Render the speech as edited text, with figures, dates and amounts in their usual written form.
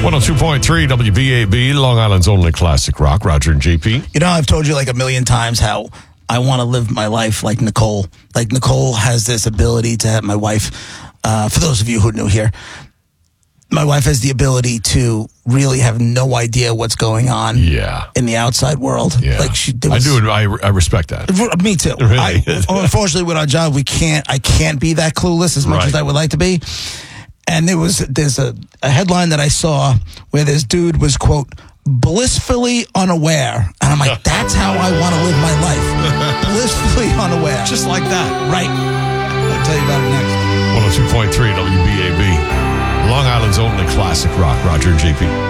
102.3 WBAB, Long Island's only classic rock. Roger and JP. You know, I've told you like a million times how I want to live my life like Nicole. Like Nicole has this ability to have my wife, for those of you who are new here, my wife has the ability to really have no idea what's going on in the outside world. Yeah. Like I respect that. Me too. Really? Unfortunately, with our job, I can't be that clueless as much as I would like to be. And there's a headline that I saw where this dude was, quote, blissfully unaware. And I'm like, that's how I want to live my life. Blissfully unaware. Just like that. Right. I'll tell you about it next. 102.3 WBAB, Long Island's only classic rock. Roger and JP.